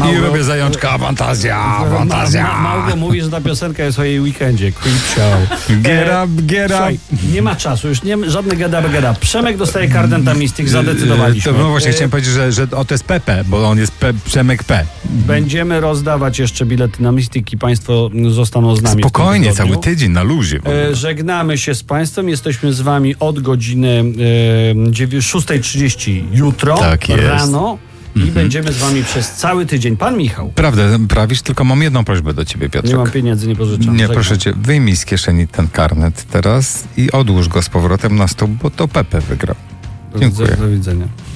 I robię zajączka, fantazja. Małgo mówi, że ta piosenka jest o jej weekendzie. Creep Show. Get up. Słuchaj, nie ma czasu, już żadne gada. Przemek dostaje Cardenta Mystic, zadecydowaliśmy. No właśnie chciałem powiedzieć, że to jest Pepe, bo on jest Przemek P. Będziemy rozdawać jeszcze bilety na Mystic i państwo zostaną z nami. Spokojnie, cały tydzień na luzie. Żegnamy się z państwem. Jesteśmy z wami od godziny 6:30 jutro rano. I będziemy z wami przez cały tydzień. Pan Michał. Prawda, prawisz, tylko mam jedną prośbę do ciebie, Piotrek. Nie mam pieniędzy, nie pożyczam. Nie, proszę cię, wyjmij z kieszeni ten karnet teraz i odłóż go z powrotem na stół, bo to Pepe wygrał. Dziękuję. Do widzenia.